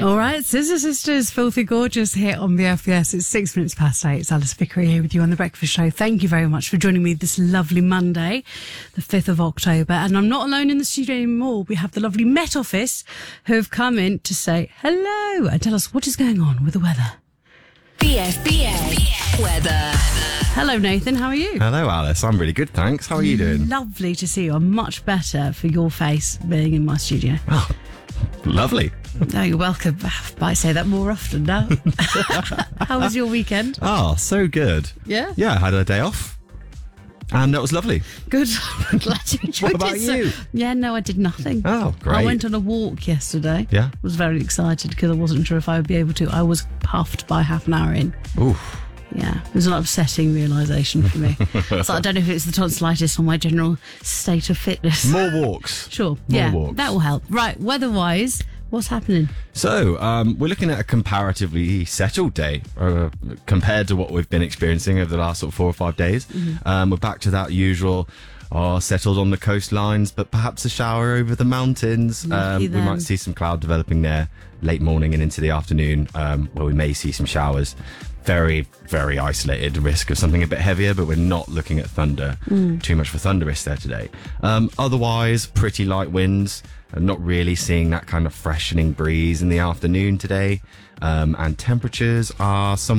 All right, Scissor Sisters, Filthy Gorgeous here on the FBS. It's 6 minutes past 8. It's Alice Vickery here with you on The Breakfast Show. Thank you very much for joining me this lovely Monday, the 5th of October. And I'm not alone in the studio anymore. We have the lovely Met Office who have come in to say hello and tell us what is going on with the weather. BFBS weather. Hello, Nathan. How are you? Hello, Alice. I'm really good, thanks. How are you doing? Lovely to see you. I'm much better for your face being in my studio. Oh, lovely. No, you're welcome. I might say that more often now. How was your weekend? Oh, so good. Yeah? Yeah, I had a day off. And that was lovely. Good. I'm glad you enjoyed What about it. you? Yeah, no, I did nothing. Oh, great. I went on a walk yesterday. Yeah? Was very excited because I wasn't sure if I would be able to. I was puffed by half an hour in. Oof. Yeah, it was an upsetting realisation for me. So I don't know if it's the tonsillitis or my general state of fitness. More walks. Sure. More Yeah, walks. that will help. Right, weather-wise, what's happening? So, we're looking at a comparatively settled day compared to what we've been experiencing over the last sort of 4 or 5 days. We're back to that usual, settled on the coastlines, but perhaps a shower over the mountains. Lucky We them. might see some cloud developing there late morning and into the afternoon, where we may see some showers. Very, very isolated risk of something a bit heavier, but we're not looking at thunder. Too much for thunder risk there today. Otherwise, pretty light winds. I'm not really seeing that kind of freshening breeze in the afternoon today. And temperatures are somewhere